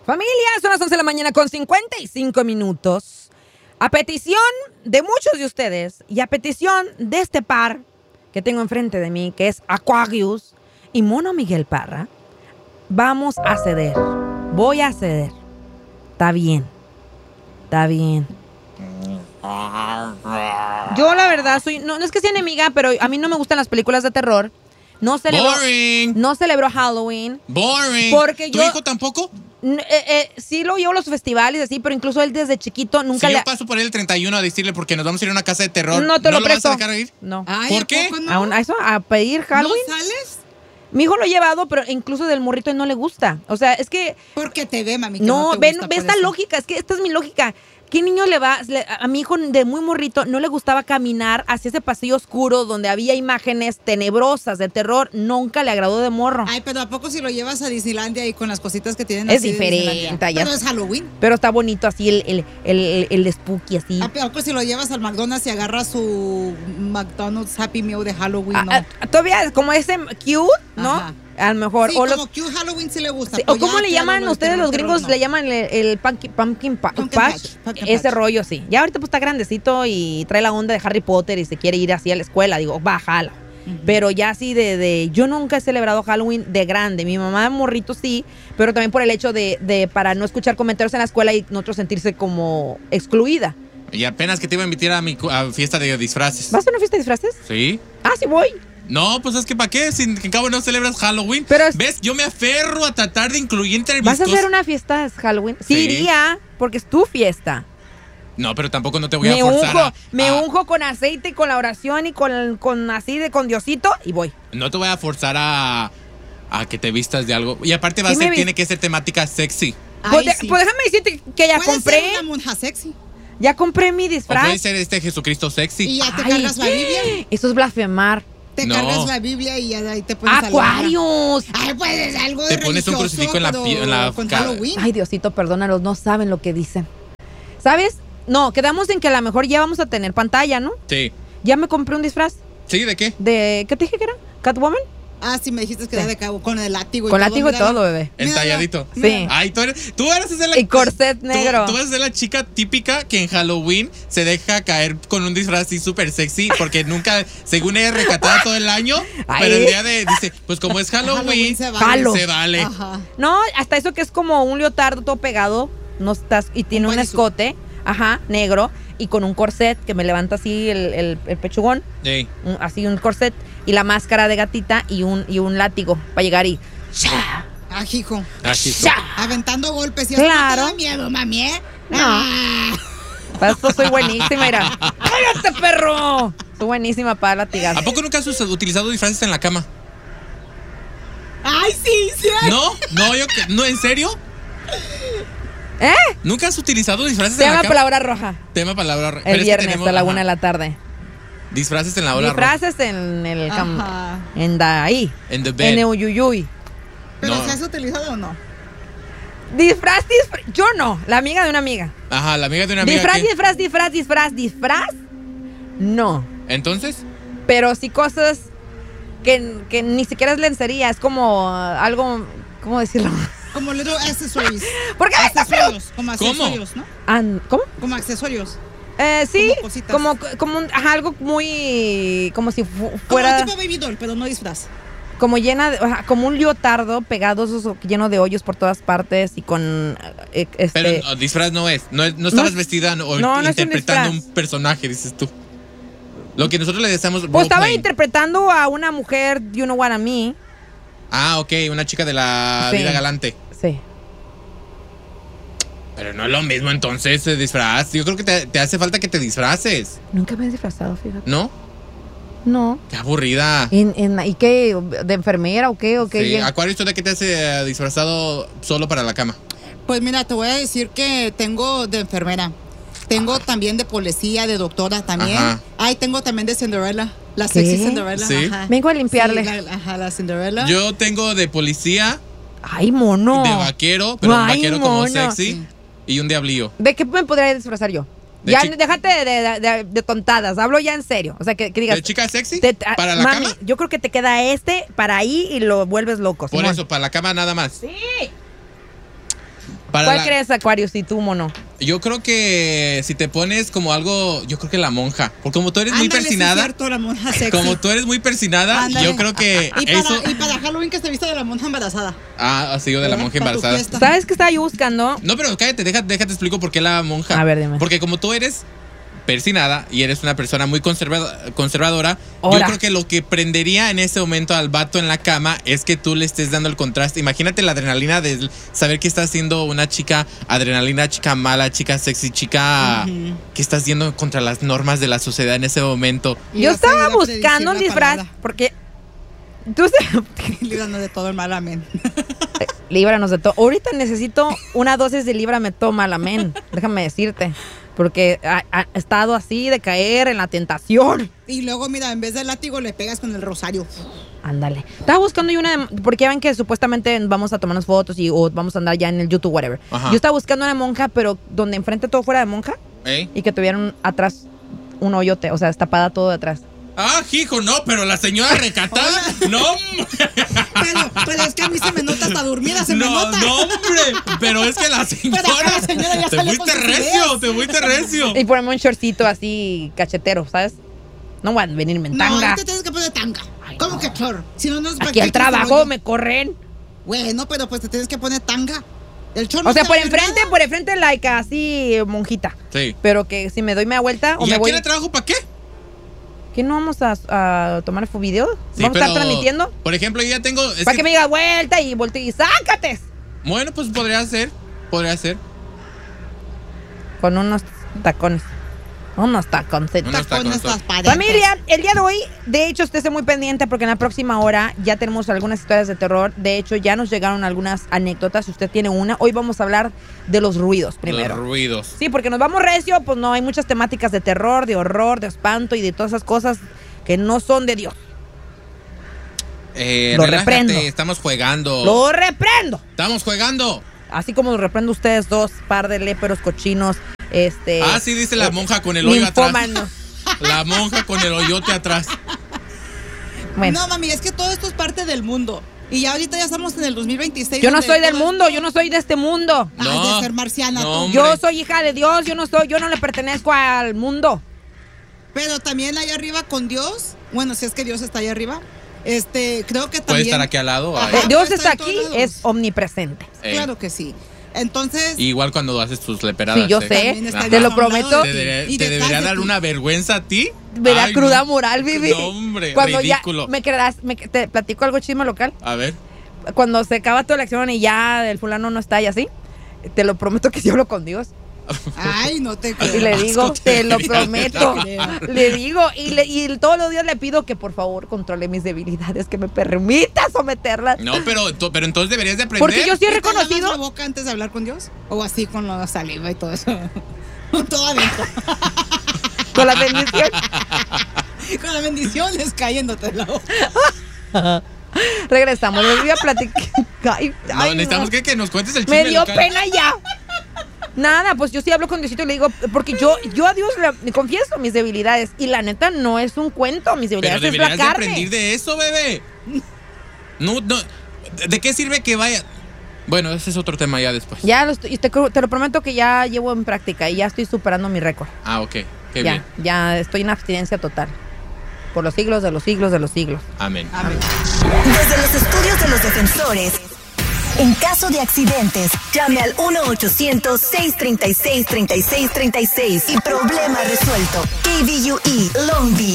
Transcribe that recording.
Familia, son las 11 de la mañana con 55 minutos. A petición de muchos de ustedes y a petición de este par que tengo enfrente de mí, que es Aquarius y Mono Miguel Parra, vamos a ceder. Voy a ceder. Está bien. Está bien. Yo la verdad soy... No es que sea enemiga, pero a mí no me gustan las películas de terror. No celebro Halloween. Boring. Porque ¿Tu hijo tampoco? Sí lo llevo a los festivales así, pero incluso él desde chiquito nunca yo paso por él el 31 a decirle porque nos vamos a ir a una casa de terror. No te lo presto. ¿Vas a dejar ir? No. Ay, ¿Por qué? No? ¿A pedir Halloween? ¿No sales? Mi hijo lo ha llevado, pero incluso del morrito no le gusta. O sea, es que... Porque te ve, mami. No, te ve gusta por esta eso. lógica. Es que esta es mi lógica. ¿Qué niño le va? A mi hijo de muy morrito no le gustaba caminar hacia ese pasillo oscuro donde había imágenes tenebrosas de terror. Nunca le agradó de morro. Ay, pero ¿a poco si lo llevas a Disneylandia y con las cositas que tienen Es así de diferente, Disneylandia? ya. Pero es Halloween. Pero está bonito así el spooky así. ¿A poco si lo llevas al McDonald's y agarras su McDonald's Happy Meal de Halloween? No. Todavía como ese cute, ¿no? Ajá. A lo mejor. Sí, o como que Halloween sí le gusta. sí, pero o cómo ya le que llaman algo de ustedes terror, los gringos, no. le llaman el pumpkin patch. Pumpkin Ese patch. rollo sí. Ya ahorita pues está grandecito y trae la onda de Harry Potter y se quiere ir así a la escuela. Digo, bájalo. Pero ya así yo nunca he celebrado Halloween de grande. Mi mamá de morrito sí, pero también por el hecho de para no escuchar comentarios en la escuela y nosotros sentirse como excluida. Y apenas que te iba a invitar a mi fiesta de disfraces. ¿Vas a una fiesta de disfraces? ¿Sí? Ah, sí voy. No, pues es que ¿para qué? Si en cabo no celebras Halloween. Pero ¿Ves? Yo me aferro a tratar de incluir entre mis ¿Vas a hacer cosas. una fiesta de Halloween? Sí, Sí. iría, porque es tu fiesta. No, pero tampoco no te voy a forzar Me unjo con aceite y con la oración y con así de con Diosito y voy. No te voy a forzar a que te vistas de algo. Y aparte Sí me tiene que ser temática sexy. Ay, sí. Pues déjame decirte que ya Puede compré. ser una monja sexy. Ya compré mi O disfraz. puede ser Jesucristo sexy. Y ya te Ay, cargas la Biblia. Eso es blasfemar. Te No. cargas la Biblia y ya de ahí te pones a ¡Acuarios! Ay, pues algo de Te pones un religioso, crucifijo en la pero en la con cara. Halloween. Ay, Diosito, perdónalos, no saben lo que dicen. ¿Sabes? No, quedamos en que a lo mejor ya vamos a tener pantalla, ¿no? Sí. Ya me compré un disfraz ¿Sí? ¿De qué? ¿qué te dije que era? ¿Catwoman? Ah, sí, me dijiste que era de cabo, con el látigo. Con látigo y mírala. todo, bebé. Entalladito. Sí. Ay, tú vas a ser la... Y corset negro. Tú vas a ser la chica típica que en Halloween se deja caer con un disfraz así súper sexy porque nunca, según ella, es recatada todo el año. Ay. Pero el día dice, pues como es Halloween, se Jalo. se vale. Ajá. No, hasta eso que es como un leotardo todo pegado, no estás y tiene un bodysuit. escote, ajá, negro y con un corset que me levanta así el pechugón, Sí. así un corset y la máscara de gatita y un látigo para llegar y ¡sha! Ah, hijo. Así ¡sha! Aventando golpes. Y Claro. eso no te da miedo, mami, ¿eh? No. Ah. Para esto soy buenísima, mira. ¡Cállate, perro! Soy buenísima para latigar. ¿A poco nunca has utilizado disfraces en la cama? Ay, sí, sí. No, no, ¿en serio? ¿Eh? ¿Nunca has utilizado disfraces en Tema la para cama? la hora roja. Tema para la hora. Pero El es que viernes tenemos, a la ajá, 1 de la tarde. disfraces en la hora roja. Disfraces en el campo. Ajá. En ahí. En the bed. En el Uyuyuy. ¿Pero No. se has utilizado o no? Disfraz. Yo no, la amiga de una amiga. Ajá, la amiga de una amiga. Disfraz. No. Entonces, Pero sí cosas que ni siquiera es lencería. Es como algo. ¿Cómo decirlo? Como little accessories. ¿Por qué me estás Accesorios. Como ¿Cómo? accesorios, ¿no? ¿Cómo? Como accesorios. Sí, Como cositas. como algo muy. Como si Como fuera. tipo baby doll, pero no disfraz. Como llena de. Como un leotardo pegado, lleno de hoyos por todas partes y con. pero disfraz no es. No estabas vestida o no, no es un interpretando disfraz. un personaje, dices tú. Lo que nosotros le decimos Pues estaba role-playing. interpretando a una mujer, you know what I mean. Ah, ok, una chica de la Sí. vida galante. Sí. Pero no es lo mismo entonces disfraz. Yo creo que te hace falta que te disfraces, Nunca me he disfrazado, fíjate. ¿no? No. Qué aburrida. ¿Y qué? ¿De enfermera o qué? ¿O qué? Sí. Acuario, ¿tú de qué te has disfrazado solo para la cama? Pues mira, te voy a decir que tengo de enfermera. Tengo también de policía, de doctora también. Ajá. Ay, tengo también de Cinderella. La ¿Qué? sexy Cinderella. Sí. Ajá. Vengo a limpiarle. Sí, la Cinderella. Yo tengo de policía, Ay, mono. de vaquero, pero un Ay, vaquero como mono. sexy, Sí. y un diablillo. ¿De qué me podría disfrazar yo? De Ya, chi- déjate de tontadas. Hablo ya en serio. O sea, que digas. ¿De chica sexy? te- ¿Para la mami, cama? yo creo que te queda para ahí y lo vuelves loco. Por Simón. eso, para la cama nada más. Sí. ¿Cuál crees, Acuario, si tú, mono? Yo creo que si te pones como algo, yo creo que la monja. Porque como tú eres muy Ándale, persinada. sí es cierto, la monja sexy. Como tú eres muy persinada, Ándale. yo creo que Y para Halloween que se vista de la monja embarazada. así yo de la monja Para tu embarazada. fiesta. ¿Sabes qué estaba yo buscando? No, pero cállate, déjate explico por qué la monja. A ver, dime. Porque como tú eres persinada y eres una persona muy conservadora, Ahora. yo creo que lo que prendería en ese momento al vato en la cama es que tú le estés dando el contraste. Imagínate la adrenalina de saber que estás siendo una chica adrenalina, chica mala, chica sexy, chica que estás yendo contra las normas de la sociedad en ese momento. Y Yo vas a ir estaba a predecir buscando un la disfraz palabra. porque tú Líbranos de todo el mal, amén. líbranos de todo. Ahorita necesito una dosis de líbrame todo mal, amén. Déjame decirte. Porque ha estado así de caer en la tentación. Y luego, mira, en vez del látigo le pegas con el rosario. Ándale. Estaba buscando yo una porque ya ven que supuestamente vamos a tomarnos fotos o vamos a andar ya en el YouTube, whatever. Ajá. Yo estaba buscando una monja, pero donde enfrente todo fuera de monja ¿Eh? y que tuvieran atrás un hoyote, o sea, destapada todo de atrás. Ah, hijo, no, pero la señora recatada, no. Pero es que a mí se me nota hasta dormida, se me nota. No, hombre. Pero es que la señora. Pero acá la señora ya te salió fuiste con sus recio, ideas. te fuiste recio. Y ponerme un shortcito así cachetero, ¿sabes? No voy a venirme en No, tanga. ahorita tienes que poner tanga. ¿Cómo que flor? Si no nos Aquí al trabajo me corren. Bueno, pero pues te tienes que poner tanga. El chor O no sea, te por va a ver enfrente, nada. por enfrente, like así, monjita. Sí. Pero que si me doy media vuelta o ¿Y me aquí voy. en el trabajo para qué? ¿Qué no vamos a tomar video? Sí, ¿Vamos a estar pero, transmitiendo? Por ejemplo, yo ya tengo. Para que me diga vuelta y voltee y sácate. Bueno, pues podría ser. Podría ser. Con unos tacones. Unos taconcitos. Unos Tacones tacones. transparentes. Familia, el día de hoy, de hecho, esté muy pendiente porque en la próxima hora ya tenemos algunas historias de terror. De hecho, ya nos llegaron algunas anécdotas. Si usted tiene una, hoy vamos a hablar de los ruidos primero. Los ruidos. Sí, porque nos vamos recio, pues no, hay muchas temáticas de terror, de horror, de espanto y de todas esas cosas que no son de Dios. Lo Relájate, reprendo. estamos jugando. ¡Lo reprendo! Estamos jugando. Así como los reprendo ustedes dos, par de léperos cochinos, Sí, dice la monja con el hoyo atrás. ninfómanos. La monja con el hoyote atrás. Bueno, No, mami, es que todo esto es parte del mundo. Y ya ahorita ya estamos en el 2026. yo no donde soy del todo mundo, esto- yo no soy de este mundo. Has No. de ser marciana No, tú. hombre. Yo soy hija de Dios, yo no le pertenezco al mundo. Pero también allá arriba con Dios, bueno, si es que Dios está allá arriba, creo que Puede también... estar aquí al lado. Ajá. ahí. Dios puede está estar en aquí, todos lados. es omnipresente. Claro que sí. Entonces, Igual cuando haces tus leperadas. Sí, yo ¿eh? sé, También está Ajá. te lo Dios a un lado prometo. de ¿Te, ti. Y te detrás debería de dar ti. una vergüenza a ti? Me da Ay, cruda no. moral, Vivi. No, hombre, Cuando ridículo. ya me creerás, te platico algo chisme local. A ver. Cuando se acaba toda la acción y ya el fulano no está y así, te lo prometo que sí hablo con Dios. ay, no te Y creo. le digo, asco te te lo debería prometo. dar. Le digo, y todos los días le pido que por favor controle mis debilidades, que me permita someterlas. No, pero entonces deberías de aprender. Porque yo sí he ¿Y te lavas reconocido. la boca antes de hablar con Dios? ¿O así con la saliva y todo eso? Todo adentro. Con la bendición. Con las bendiciones cayéndote en la boca. Regresamos, les voy a platicar. Ay, No, ay, necesitamos no. que nos cuentes el chisme Me dio local. pena ya. Nada, pues yo sí hablo con Diosito y le digo, porque yo a Dios le confieso mis debilidades. Y la neta no es un cuento, mis Pero debilidades es deberías la de carne. aprender de eso, bebé. No. ¿De qué sirve que vaya? Bueno, ese es otro tema ya después. Ya te lo prometo que ya llevo en práctica y ya estoy superando mi récord. Ah, ok. Qué Ya, bien. ya estoy en abstinencia total. Por los siglos de los siglos de los siglos. Amén. Desde los estudios de los defensores, en caso de accidentes, llame al 1-800-636-3636 y problema resuelto. KVUE, Long Beach.